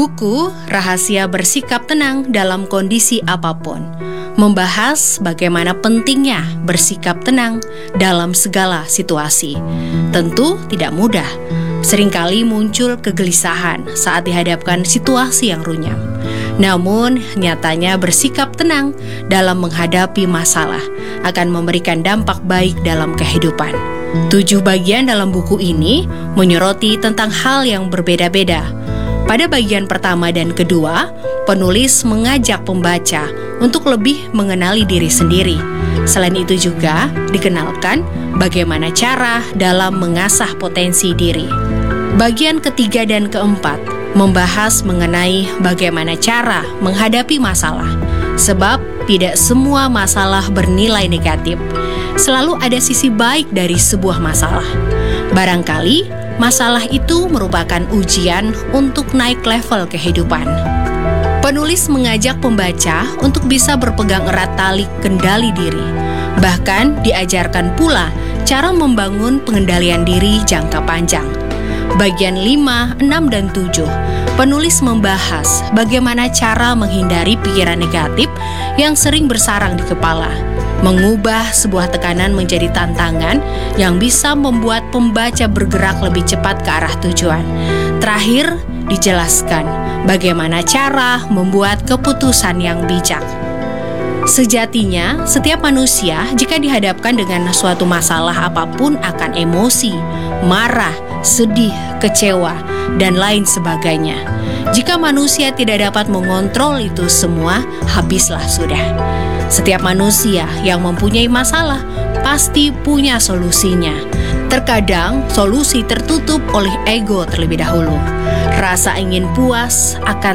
Buku Rahasia Bersikap Tenang Dalam Kondisi Apapun membahas bagaimana pentingnya bersikap tenang dalam segala situasi. Tentu tidak mudah. Seringkali muncul kegelisahan saat dihadapkan situasi yang runyam. Namun, nyatanya bersikap tenang dalam menghadapi masalah akan memberikan dampak baik dalam kehidupan. 7 bagian dalam buku ini menyoroti tentang hal yang berbeda-beda. Pada bagian pertama dan kedua, penulis mengajak pembaca untuk lebih mengenali diri sendiri. Selain itu juga dikenalkan bagaimana cara dalam mengasah potensi diri. Bagian ketiga dan keempat membahas mengenai bagaimana cara menghadapi masalah. Sebab tidak semua masalah bernilai negatif. Selalu ada sisi baik dari sebuah masalah. Barangkali masalah itu merupakan ujian untuk naik level kehidupan. Penulis mengajak pembaca untuk bisa berpegang erat tali kendali diri. Bahkan diajarkan pula cara membangun pengendalian diri jangka panjang. Bagian 5, 6, dan 7, penulis membahas bagaimana cara menghindari pikiran negatif yang sering bersarang di kepala. Mengubah sebuah tekanan menjadi tantangan yang bisa membuat pembaca bergerak lebih cepat ke arah tujuan. Terakhir, dijelaskan bagaimana cara membuat keputusan yang bijak. Sejatinya, setiap manusia jika dihadapkan dengan suatu masalah apapun akan emosi, marah, sedih, kecewa, dan lain sebagainya. Jika manusia tidak dapat mengontrol itu semua, habislah sudah. Setiap manusia yang mempunyai masalah pasti punya solusinya. Terkadang solusi tertutup oleh ego terlebih dahulu. Rasa ingin puas akan